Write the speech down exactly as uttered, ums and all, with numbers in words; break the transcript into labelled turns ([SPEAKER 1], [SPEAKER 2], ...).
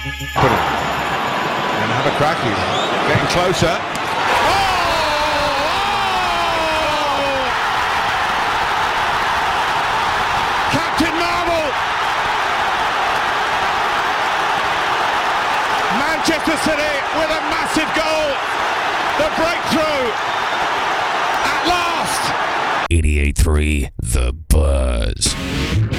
[SPEAKER 1] Put it. And have a crack. He's getting closer. Oh! Captain Marvel! Manchester City with a massive goal. The breakthrough at last.
[SPEAKER 2] eighty-eight three The